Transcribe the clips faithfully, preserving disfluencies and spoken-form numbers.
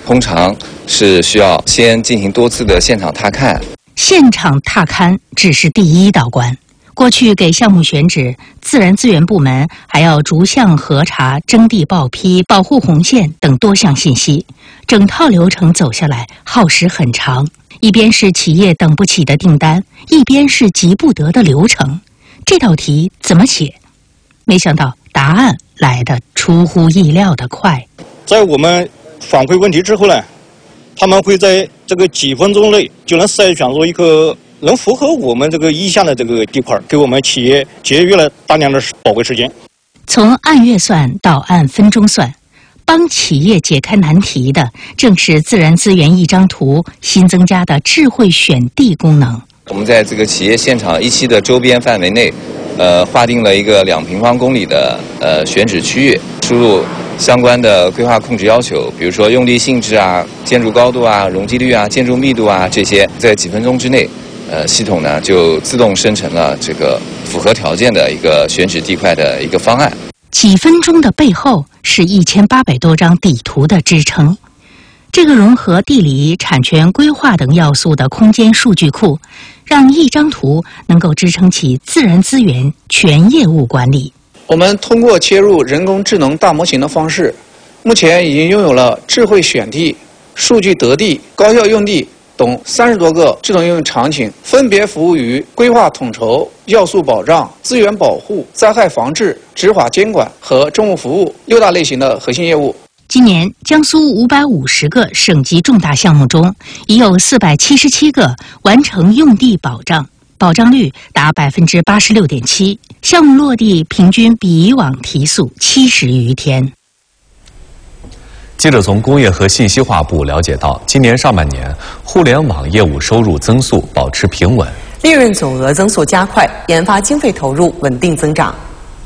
通常是需要先进行多次的现场踏勘。 现场踏勘只是第一道关。过去给项目选址，自然资源部门还要逐项核查、征地报批、保护红线等多项信息，整套流程走下来耗时很长。一边是企业等不起的订单，一边是急不得的流程。这道题怎么写？没想到答案来得出乎意料的快。 在我们反馈问题之后呢，他们会在这个几分钟内就能筛选出一个能符合我们这个意向的这个地块，给我们企业节约了大量的宝贵时间。 从按月算到按分钟算，帮企业解开难题的正是自然资源一张图新增加的智慧选地功能。 我们在这个企业现场一期的周边范围内，呃，划定了一个两平方公里的呃选址区域，输入相关的规划控制要求，比如说用地性质啊、建筑高度啊、容积率啊、建筑密度啊这些，在几分钟之内。呃，系统呢就自动生成了这个符合条件的一个选址地块的一个方案。 几分钟的背后是一千八百多张地图的支撑。这个融合地理、产权规划等要素的空间数据库，让一张图能够支撑起自然资源全业务管理。 我们通过切入人工智能大模型的方式，目前已经拥有了智慧选地、数据得地、高效用地等三十多个智能应用场景，分别服务于规划统筹、要素保障、资源保护、灾害防治、执法监管和政务服务六大类型的核心业务。 今年，江苏五百五十个省级重大项目中，已有四百七十七个完成用地保障，保障率达百分之八十六点七，项目落地平均比以往提速七十余天。 记者从工业和信息化部了解到，今年上半年互联网业务收入增速保持平稳， 利润总额增速加快，研发经费投入稳定增长。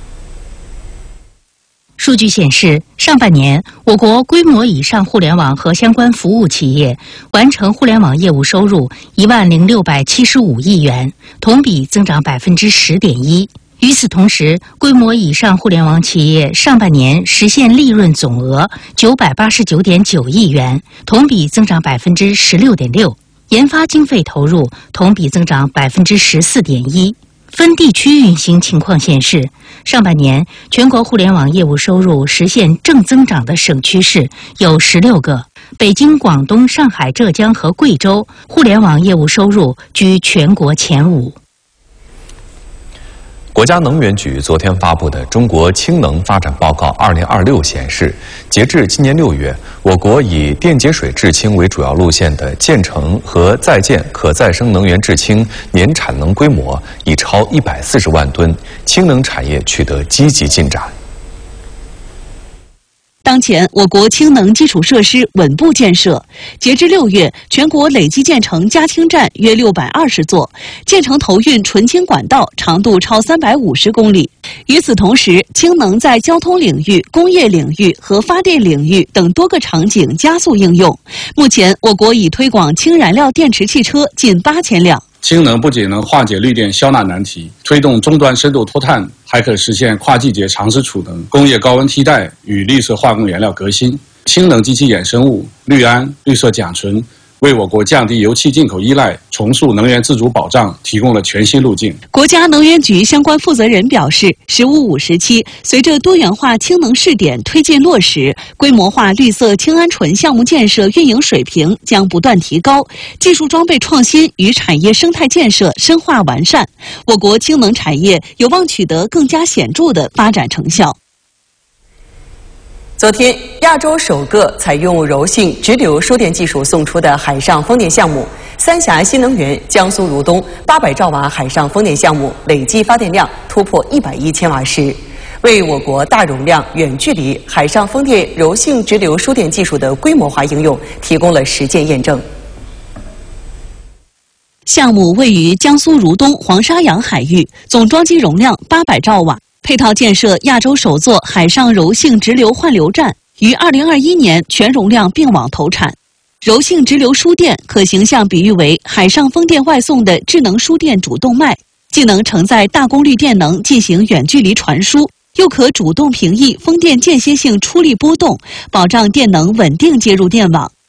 数据显示，上半年我国规模以上互联网和相关服务企业完成互联网业务收入一万零六百七十五亿元，同比增长百分之十点一。与此同时，规模以上互联网企业上半年实现利润总额九百八十九点九亿元，同比增长百分之十六点六。研发经费投入同比增长百分之十四点一。分地区运行情况显示，上半年全国互联网业务收入实现正增长的省区市有十六个，北京、广东、上海、浙江和贵州互联网业务收入居全国前五。 国家能源局昨天发布的《中国氢能发展报告二零二六》显示，截至今年六月，我国以电解水制氢为主要路线的建成和在建可再生能源制氢年产能规模已超一百四十万吨，氢能产业取得积极进展。 当前，我国氢能基础设施稳步建设。截至六月，全国累计建成加氢站约六百二十座，建成投运纯氢管道长度超三百五十公里。与此同时，氢能在交通领域、工业领域和发电领域等多个场景加速应用。目前，我国已推广氢燃料电池汽车近八千辆。 氢能不仅能化解绿电消纳难题，推动终端深度脱碳，还可实现跨季节长时储能、工业高温替代与绿色化工原料革新。氢能及其衍生物氯胺、绿色甲醇为我国降低油气进口依赖、重塑能源自主保障提供了全新路径。 国家能源局相关负责人表示，“十五五”时期，随着多元化氢能试点推进落实，规模化绿色氢铵醇项目建设运营水平将不断提高，技术装备创新与产业生态建设深化完善，我国氢能产业有望取得更加显著的发展成效。 昨天，亚洲首个采用柔性直流输电技术送出的海上风电项目——三峡新能源江苏如东八百兆瓦海上风电项目，累计发电量突破一百一千瓦时，为我国大容量、远距离海上风电柔性直流输电技术的规模化应用提供了实践验证。 项目位于江苏如东黄沙洋海域，总装机容量八百兆瓦。配套建设亚洲首座海上柔性直流换流站，于二零二一年全容量并网投产。柔性直流输电可形象比喻为海上风电外送的智能输电主动脉，既能承载大功率电能进行远距离传输，又可主动平抑风电间歇性出力波动，保障电能稳定接入电网。